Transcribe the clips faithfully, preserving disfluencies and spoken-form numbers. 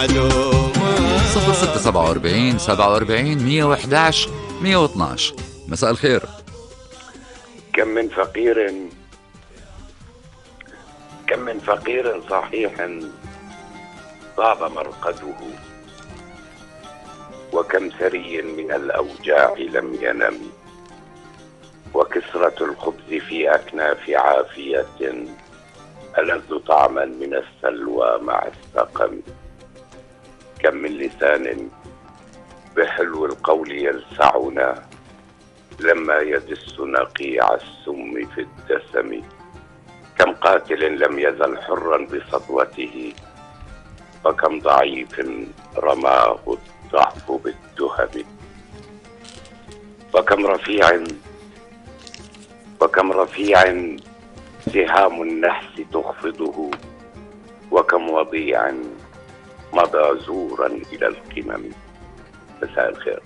معلومة. صفر ستة سبعة وأربعين سبعة وأربعين مية وإحدى عشر مية واثني عشر. مساء الخير. كم من فقير كم من فقير صحيح طاب مرقده، وكم ثري من الأوجاع لم ينم، وكسرة الخبز في أكناف عافية ألذ طعما من السلوى مع السقم. كم من لسان بحلو القول يلسعنا لما يدس نقيع السم في الدسم. كم قاتل لم يزل حرا بسطوته، وكم ضعيف رماه الضعف بالتهم. وكم رفيع وكم رفيع سهام النحس تخفضه، وكم وضيع مضى زورا إلى القمم. مساء الخير.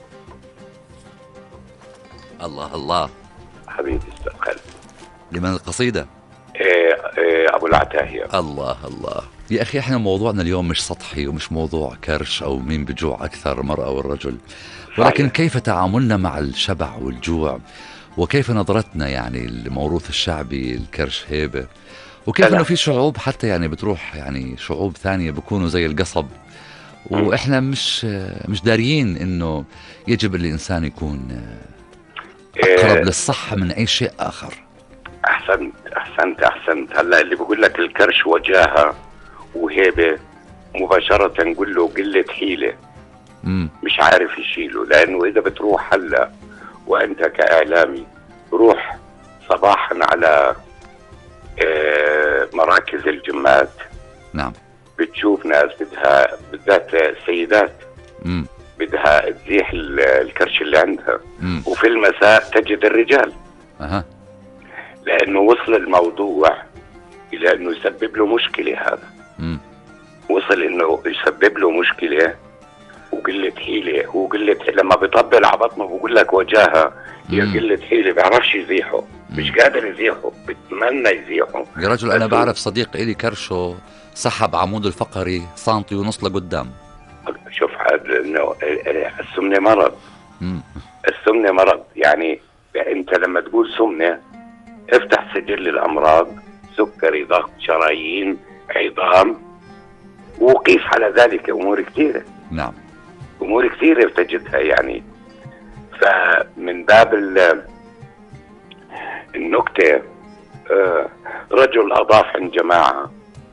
الله الله حبيبي استقل. لمن القصيدة؟ إيه إيه أبو العتاهية. الله الله يا أخي، احنا موضوعنا اليوم مش سطحي ومش موضوع كرش أو مين بجوع أكثر، المرأة والرجل، ولكن كيف تعاملنا مع الشبع والجوع، وكيف نظرتنا يعني الموروث الشعبي الكرش هيبة، وكيف انه في شعوب حتى يعني بتروح يعني شعوب ثانية بيكونوا زي القصب، واحنا مش مش داريين انه يجب الانسان يكون اقرب إيه للصحة من اي شيء اخر. احسنت احسنت احسنت. هلا اللي بقول لك الكرش وجاهة وهيبة مباشرة نقول له قلة حيلة. مم. مش عارف يشيله، لانه اذا بتروح هلا وانت كاعلامي روح صباحا على آه مراكز الجمات، نعم، بتشوف ناس بدها بالذات السيدات مم. بدها تزيح الكرش اللي عندها، مم. وفي المساء تجد الرجال. أها. لانه وصل الموضوع الى انه يسبب له مشكلة. هذا مم. وصل انه يسبب له مشكلة وقلة حيلة، وقلة لما بيطبل على بطنه بقول لك وجاهة، هي قلة حيلة، بيعرفش يزيحه، مش قادر يزيحه، بتمنى يزيحه. يا رجل أنا بعرف صديق إلي كرشه سحب عمود الفقري سنتي ونص لقدام. شوف هذا انه السمنة مرض. مم. السمنة مرض، يعني انت لما تقول سمنة افتح سجل الامراض: سكري، ضغط، شرايين، عظام، وقيس على ذلك امور كثيرة. نعم، امور كثيرة بتجدها. يعني فمن باب النكتة، آه رجل اضاف عند جماعة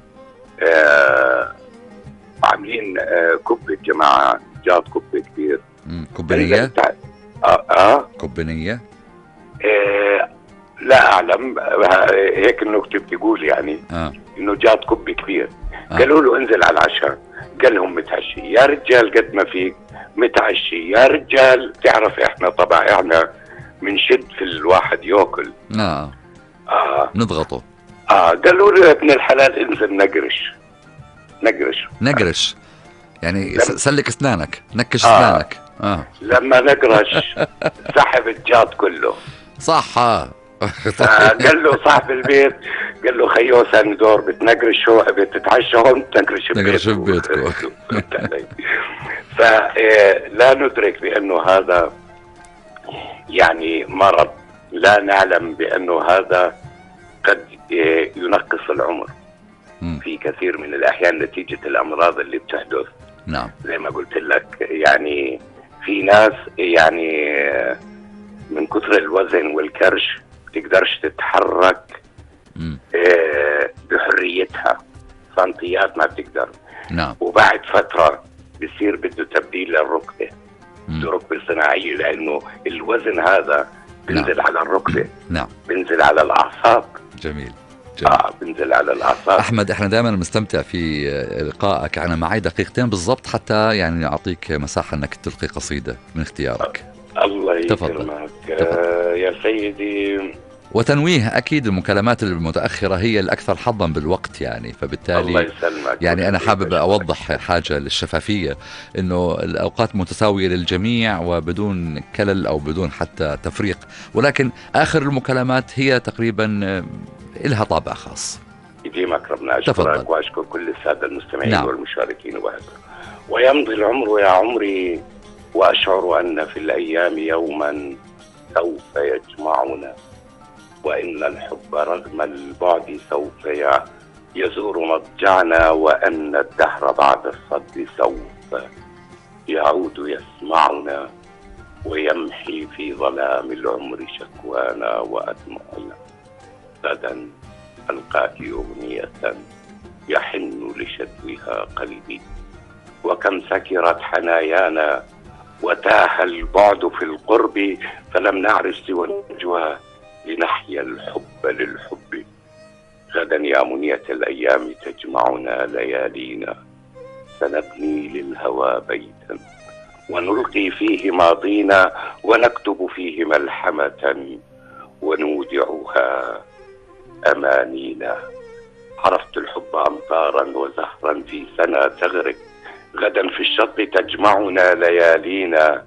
آه عاملين آه كبة جماعة، جاب كبة كبير. كبنية؟ آه آه كبنية؟ آه لا أعلم، هيك النكتة بتقول يعني آه. إنه جاب كبة كبير. آه. قالوا له انزل على العشاء، قال لهم متعشي. يا رجال قد ما فيك متعشي يا رجال. تعرف إحنا طبعا منشد في الواحد يأكل. آه. آه نضغطه. آه قالوا له ابن الحلال انزل نقرش نقرش نقرش يعني لم... سلك اسنانك، نكش آه. اسنانك. آه. لما نقرش سحب الجاد كله. صح. آه. قال له صاحب البيت، قال له خيو ثاني دور بتنقرش هو بتتعشى هون بتنقرش نقرش ببيتكم. فلا ندرك بأنه هذا يعني مرض، لا نعلم بأنه هذا قد ينقص العمر م. في كثير من الأحيان نتيجة الأمراض اللي بتحدث. نعم. زي ما قلت لك، يعني في ناس يعني من كثر الوزن والكرش تقدرش تتحرك اه بحريتها، سنتيات ما بتقدر. نعم. وبعد فترة بصير بده تبديل للركبة، بده ركبة صناعية، لأنه الوزن هذا بنزل نعم. على الركبة. نعم. بنزل على الأعصاب. جميل. جميل. آه بنزل على الأعصاب. أحمد، إحنا دائما مستمتع في لقائك. أنا معي دقيقتين بالضبط حتى يعني أعطيك مساحة أنك تلقي قصيدة من اختيارك. الله يكرمك آه يا سيدي. وتنويه أكيد المكالمات المتأخرة هي الأكثر حظا بالوقت، يعني فبالتالي الله يسلمك. يعني أنا حابب أوضح حاجة للشفافية، إنه الأوقات متساوية للجميع وبدون كلل أو بدون حتى تفريق، ولكن آخر المكالمات هي تقريبا لها طابع خاص. يديم أكرمنا. أشكرك وأشكر كل السادة المستمعين نعم. والمشاركين وهذا. ويمضي العمر يا عمري وأشعر أن في الأيام يوما سوف يجمعنا، وإن الحب رغم البعد سوف يزور مضجعنا، وأن الدهر بعد الصد سوف يعود يسمعنا، ويمحي في ظلام العمر شكوانا وأدمعنا. غدا ألقاك أغنية يحن لشدوها قلبي، وكم سكرت حنايانا وتاه البعد في القرب، فلم نعرف سوى النجوى لنحيا الحب للحب. غدا يا منية الأيام تجمعنا ليالينا، سنبني للهوى بيتا ونلقي فيه ماضينا، ونكتب فيه ملحمة ونودعها أمانينا. عرفت الحب أمطارا وزهرا في سنة تغرق، غدا في الشط تجمعنا ليالينا،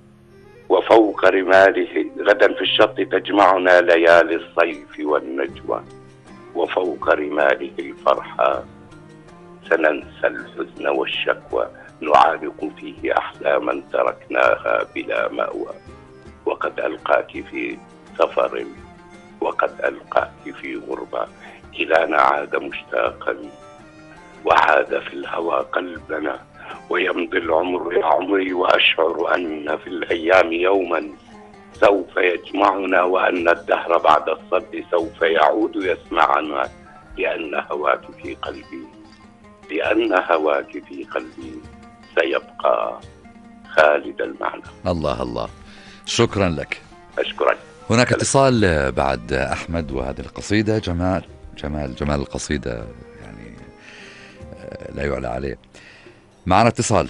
وفوق رماله غدا في الشط تجمعنا ليالي الصيف والنجوى، وفوق رماله الفرحة سننسى الحزن والشكوى، نعانق فيه أحلاما تركناها بلا مأوى. وقد ألقاك في سفر وقد ألقاك في غربة، كلانا عاد مشتاقا وعاد في الهوى قلبنا. ويمضي العمر يا عمري وأشعر أن في الأيام يوما سوف يجمعنا، وأن الدهر بعد الصد سوف يعود يسمعنا، لأن هواك في قلبي لأن هواك في قلبي سيبقى خالد المعنى. الله الله، شكرا لك. أشكرك. هناك اتصال بعد أحمد وهذه القصيدة. جمال جمال جمال القصيدة يعني لا يعلى عليه. معنا اتصال.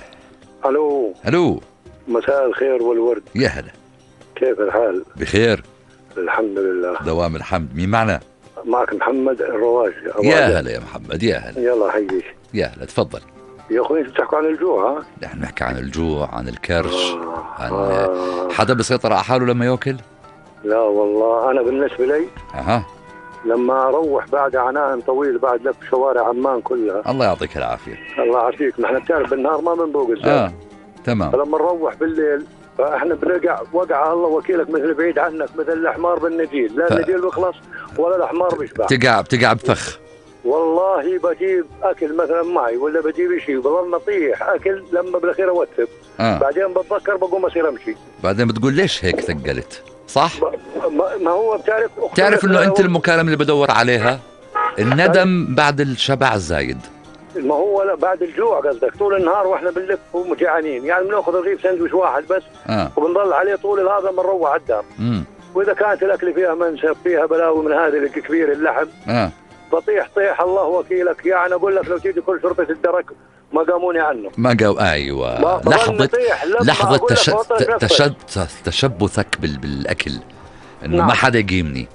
الو الو، مساء الخير والورد. يا هلا، كيف الحال؟ بخير الحمد لله، دوام الحمد. مين معنا؟ معك محمد الرواج. يا هلا يا محمد، يا هلا. يلا حيك. يا هلا، تفضل. يا اخوي انتوا بتحكوا عن الجوع. ها نحن نحكي عن الجوع، عن الكرش، آه. عن آه. حدا بيسيطر على حاله لما ياكل؟ لا والله انا بالنسبه لي اها، لما اروح بعد عناء طويل بعد لف شوارع عمان كلها. الله يعطيك العافيه. الله يعافيك. نحن بتعرف بالنهار ما بنذوق الزيت. اه تمام. فلما نروح بالليل فاحنا بنقع وقع الله وكيلك مثل بعيد عنك مثل الحمار بالنجيل، لا ف... النجيل بيخلص ولا الحمار بيشبع. بتقع بتقع بفخ. والله بجيب اكل مثلا معي ولا بجيب شيء بضل نطيح اكل لما بالاخير اوتب. آه. بعدين بتذكر بقوم اصير امشي. بعدين بتقول ليش هيك ثقلت؟ صح؟ ما, ما هو بتعرف بتعرف انه انت المكالمه اللي بدور عليها، الندم بعد الشبع الزايد. ما هو لا بعد الجوع قصدك، طول النهار واحنا بنلف وجعانين، يعني بناخذ رغيف سندويش واحد بس آه. وبنضل عليه طول هذا لما نروح على الدار. امم واذا كانت الاكل فيها منسف فيها بلاوي من هذه الكبير اللحم اه بطيح طيح الله وكيلك. يعني اقول لك لو تيجي كل شرطه الدرك ما قاموني عنه. ما قاو ايوه ما لحظه لحظه تش... تشد... تشبثك بال... بالاكل انه نعم. ما حدا يقيمني.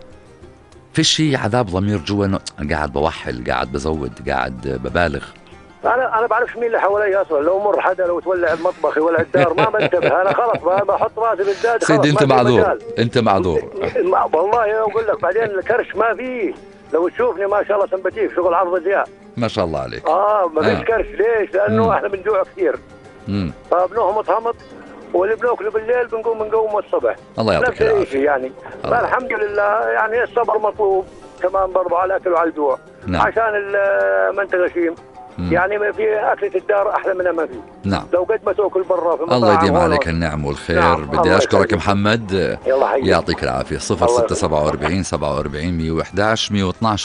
في شيء عذاب ضمير جوا انه قاعد بوحل، قاعد بزود، قاعد ببالغ. انا انا بعرفش مين اللي حوالي اصلا، لو مر حدا لو تولع المطبخ يولع الدار ما بنتبه. انا خلص بحط راسي بالزاد. سيدي انت معذور، انت معذور والله انا اقول لك. بعدين الكرش ما فيه، لو تشوفني ما شاء الله سمبتيك شغل عرض ازياء ما شاء الله عليك. اه ما فيش آه. كرش. ليش؟ لانه مم. احنا بنجوع كثير. امم فبنهمط همط واللي بناكله بالليل بنقوم بنقوم الصبح. الله يعطيك العافيه. يعني فالحمد لله يعني الصبر مطلوب كمان برضه على الاكل وعلى الجوع. نعم. عشان ما انت غشيم. يعني ما في أكلة الدار أحلى منها ما في. نعم. لو قد ما تأكل برا في الله يديم عليك النعم والخير. نعم. بدي أشكرك محمد، يلا حياتي. يعطيك العافية. صفر ستة سبعة وأربعين سبعة وأربعين مية وإحدى عشر مية واثناشر